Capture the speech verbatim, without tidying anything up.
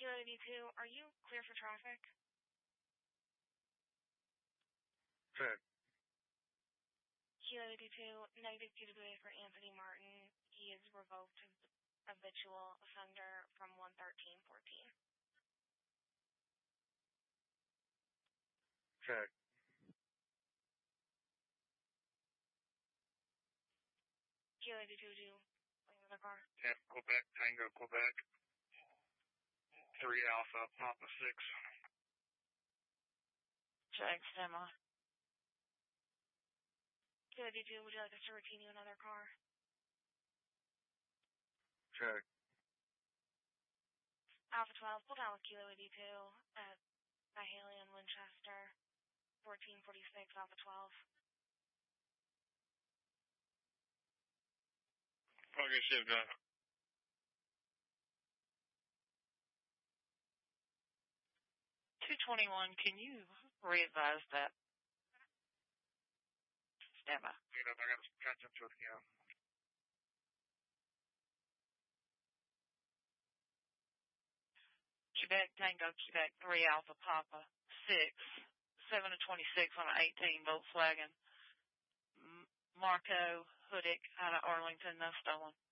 Kilo eighty-two, are you clear for traffic? Check. Kilo eighty-two, negative Q W A for Anthony Martin. He is revoked as habitual offender from one thirteen fourteen. Check. Kilo eighty-two, do you bring another car? ten, Quebec, Tango, Quebec. three Alpha, Papa six. Check, Stemma. Kilo eighty-two, would you like us to routine you another car? Check. Alpha twelve, pull down with Kilo eighty-two at by Haley and Winchester. fourteen forty-six, Alpha twelve. Okay, shift driver. two twenty-one, can you re-advise that? Stemma. You know, I got to catch up to it again. Quebec, Tango, Quebec, three Alpha, Papa six. seven to twenty-six on an eighteen Volkswagen. M- Marco Hoodick out of Arlington, no stolen.